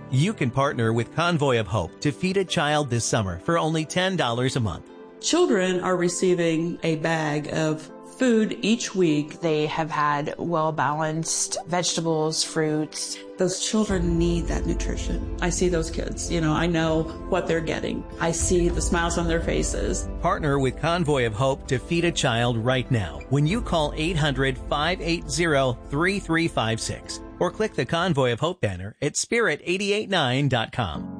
You can partner with Convoy of Hope to feed a child this summer for only $10 a month. Children are receiving a bag of food each week. They have had well-balanced vegetables, fruits. Those children need that nutrition. I see those kids. I know what they're getting. I see the smiles on their faces. Partner with Convoy of Hope to feed a child right now when you call 800-580-3356 or click the Convoy of Hope banner at spirit889.com.